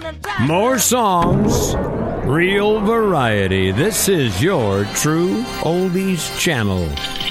More songs, real variety. This is your True Oldies channel.